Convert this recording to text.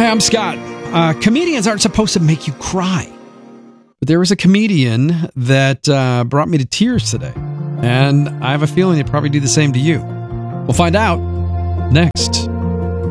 Hi, I'm Scott. Comedians aren't supposed to make you cry. But there was a comedian that brought me to tears today. And I have a feeling he'd probably do the same to you. We'll find out next.